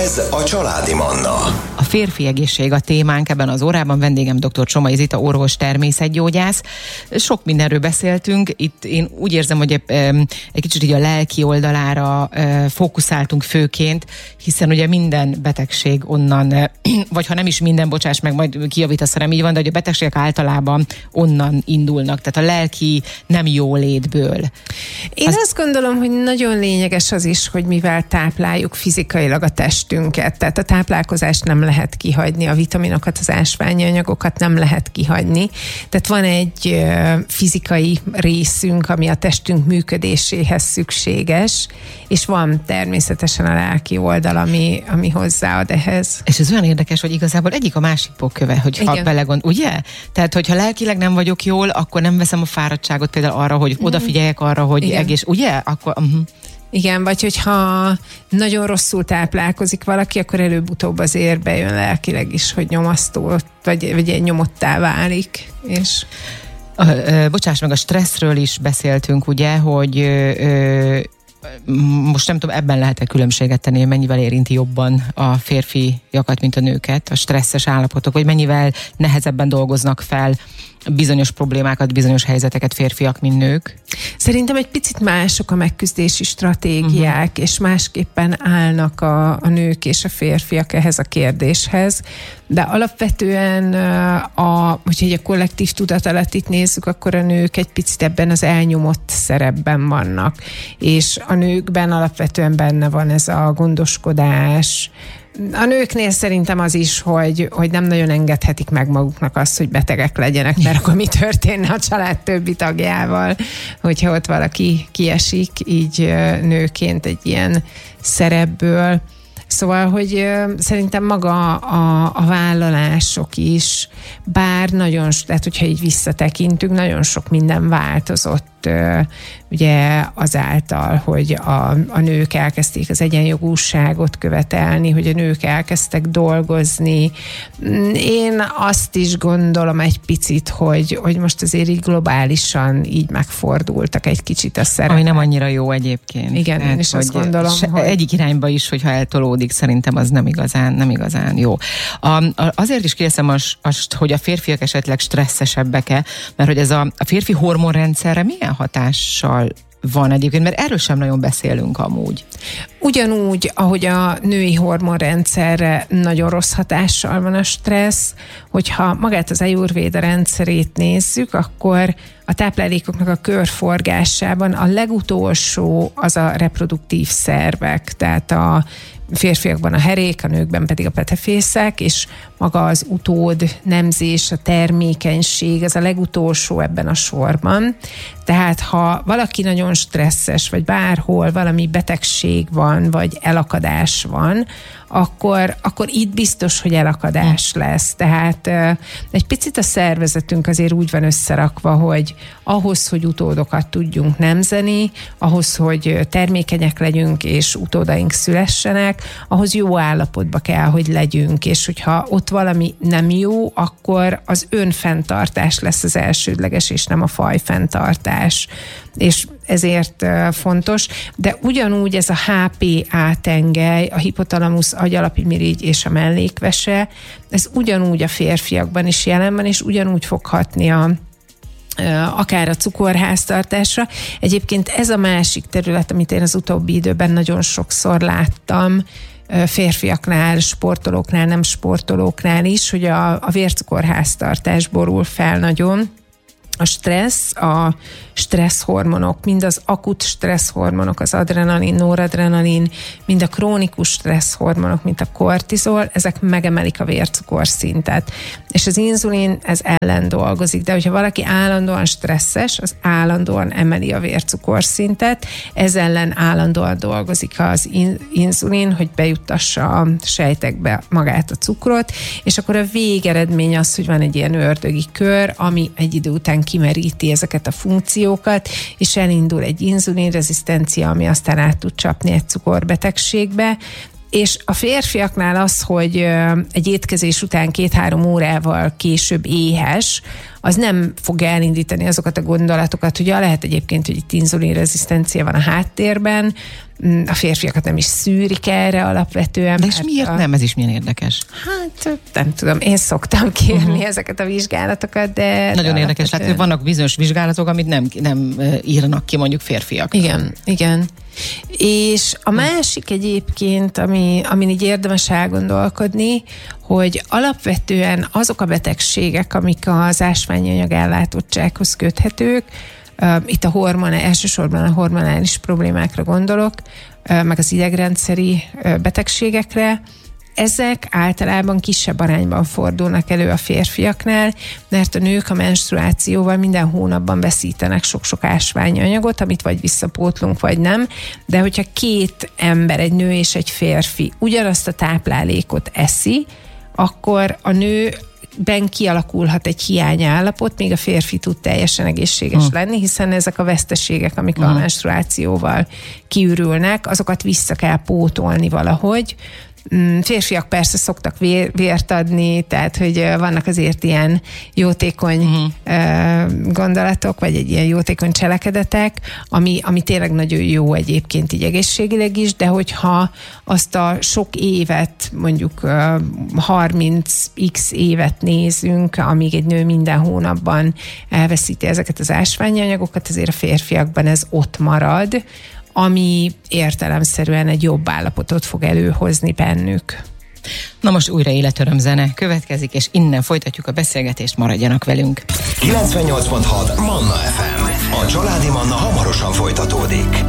Ez a Családi Manna. A férfi egészség a témánk ebben az órában. Vendégem dr. Csomai Zita, orvos, természetgyógyász. Sok mindenről beszéltünk. Itt én úgy érzem, hogy egy kicsit így a lelki oldalára fókuszáltunk főként, hiszen ugye minden betegség onnan, vagy ha nem is minden, bocsáss meg, majd kijavítasz, ha nem így van, de hogy a betegségek általában onnan indulnak, tehát a lelki nem jólétből. Én azt gondolom, hogy nagyon lényeges az is, hogy mivel tápláljuk fizikailag a testünket, tehát a táplálkozást nem lehet kihagyni, a vitaminokat, az ásványi anyagokat nem lehet kihagyni. Tehát van egy fizikai részünk, ami a testünk működéséhez szükséges, és van természetesen a lelki oldal, ami hozzáad ehhez. És ez olyan érdekes, hogy igazából egyik a másikból köve, hogyha belegond, ugye? Tehát, hogyha lelkileg nem vagyok jól, akkor nem veszem a fáradtságot például arra, hogy odafigyeljek arra, hogy egész, ugye? Akkor... Igen, vagy hogyha nagyon rosszul táplálkozik valaki, akkor előbb-utóbb azért bejön lelkileg is, hogy nyomasztó, vagy egy nyomottá válik. És... Bocsáss meg, a stresszről is beszéltünk, ugye, hogy most nem tudom, ebben lehet-e különbséget tenni, hogy mennyivel érinti jobban a férfiakat, mint a nőket, a stresszes állapotok, vagy mennyivel nehezebben dolgoznak fel bizonyos problémákat, bizonyos helyzeteket férfiak, mint nők? Szerintem egy picit mások a megküzdési stratégiák, és másképpen állnak a nők és a férfiak ehhez a kérdéshez, de alapvetően, hogyha egy kollektív tudatalatit nézzük, akkor a nők egy picit ebben az elnyomott szerepben vannak, és a nőkben alapvetően benne van ez a gondoskodás. A nőknél szerintem az is, hogy nem nagyon engedhetik meg maguknak azt, hogy betegek legyenek, mert akkor mi történne a család többi tagjával, hogyha ott valaki kiesik így nőként egy ilyen szerepből. Szóval, hogy szerintem maga a vállalások is, bár nagyon, tehát hogyha így visszatekintünk, nagyon sok minden változott, ugye azáltal, hogy a nők elkezdték az egyenjogúságot követelni, hogy a nők elkezdtek dolgozni. Én azt is gondolom egy picit, hogy most azért így globálisan így megfordultak egy kicsit a szerepek. Ami nem annyira jó egyébként. Igen, én is azt gondolom, hogy... Egyik irányba is, hogyha eltolódik, szerintem az nem igazán jó. Azért is kérdezem azt, hogy a férfiak esetleg stresszesebbek-e, mert hogy ez a férfi hormonrendszerre milyen hatással van egyébként, mert erről sem nagyon beszélünk amúgy. Ugyanúgy, ahogy a női hormonrendszerre nagyon rossz hatással van a stressz, hogyha magát az Ayurvéda rendszerét nézzük, akkor a táplálékoknak a körforgásában a legutolsó az a reproduktív szervek, tehát a férfiakban a herék, a nőkben pedig a petefészek, és maga az utód nemzés, a termékenység, ez a legutolsó ebben a sorban. Tehát ha valaki nagyon stresszes, vagy bárhol valami betegség van, vagy elakadás van, akkor itt biztos, hogy elakadás lesz. Tehát egy picit a szervezetünk azért úgy van összerakva, hogy ahhoz, hogy utódokat tudjunk nemzeni, ahhoz, hogy termékenyek legyünk, és utódaink szülessenek, ahhoz jó állapotba kell, hogy legyünk, és hogyha ott valami nem jó, akkor az önfenntartás lesz az elsődleges, és nem a fajfenntartás. És ezért fontos, de ugyanúgy ez a HPA tengely, a hipotalamusz, agyalapimirigy és a mellékvese, ez ugyanúgy a férfiakban is jelen van, és ugyanúgy fog hatni akár a cukorháztartásra. Egyébként ez a másik terület, amit én az utóbbi időben nagyon sokszor láttam, férfiaknál, sportolóknál, nem sportolóknál is, hogy a vércukorháztartás borul fel nagyon. A stresszhormonok, mind az akut stresszhormonok, az adrenalin, noradrenalin, mind a krónikus stresszhormonok, mint a kortizol, ezek megemelik a vércukorszintet. És az inzulin ez ellen dolgozik, de hogyha valaki állandóan stresszes, az állandóan emeli a vércukorszintet, ez ellen állandóan dolgozik az inzulin, hogy bejuttassa a sejtekbe magát a cukrot, és akkor a végeredmény az, hogy van egy ilyen ördögi kör, ami egy idő után kimeríti ezeket a funkciókat, és elindul egy inzulinrezisztencia, ami aztán át tud csapni egy cukorbetegségbe, És a férfiaknál az, hogy egy étkezés után 2-3 órával később éhes, az nem fog elindítani azokat a gondolatokat. Ugye lehet egyébként, hogy itt inzulinrezisztencia van a háttérben, a férfiakat nem is szűrik erre alapvetően. De és miért nem? Ez is milyen érdekes. Hát nem tudom, én szoktam kérni ezeket a vizsgálatokat, de... Nagyon érdekes, hát vannak bizonyos vizsgálatok, amit nem írnak ki mondjuk férfiak. Igen. És a másik egyébként, amin így érdemes elgondolkodni, hogy alapvetően azok a betegségek, amik az ásványi anyag ellátottsághoz köthetők, itt elsősorban a hormonális problémákra gondolok, meg az idegrendszeri betegségekre, ezek általában kisebb arányban fordulnak elő a férfiaknál, mert a nők a menstruációval minden hónapban veszítenek sok-sok ásványi anyagot, amit vagy visszapótlunk, vagy nem, de hogyha két ember, egy nő és egy férfi ugyanazt a táplálékot eszi, akkor a nőben kialakulhat egy hiányállapot, még a férfi tud teljesen egészséges lenni, hiszen ezek a veszteségek, amik a menstruációval kiürülnek, azokat vissza kell pótolni valahogy. Férfiak persze szoktak vért adni, tehát hogy vannak azért ilyen jótékony gondolatok, vagy egy ilyen jótékony cselekedetek, ami tényleg nagyon jó egyébként így egészségileg is, de hogyha azt a sok évet, mondjuk 30x évet nézünk, amíg egy nő minden hónapban elveszíti ezeket az ásványi anyagokat, azért a férfiakban ez ott marad, ami értelemszerűen egy jobb állapotot fog előhozni bennük. Na most újra életöröm zene következik, és innen folytatjuk a beszélgetést, maradjanak velünk. 98.6 Manna FM. A családi Manna hamarosan folytatódik.